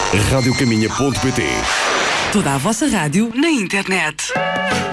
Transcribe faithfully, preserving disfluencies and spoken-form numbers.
radiocaminha ponto pt. Toda a vossa rádio na internet.